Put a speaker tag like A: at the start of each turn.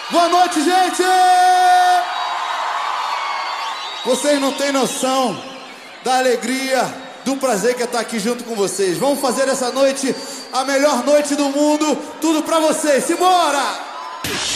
A: Boa noite, gente! Vocês não têm noção da alegria, do prazer que é estar aqui junto com vocês. Vamos fazer essa noite a melhor noite do mundo. Tudo pra vocês. Simbora!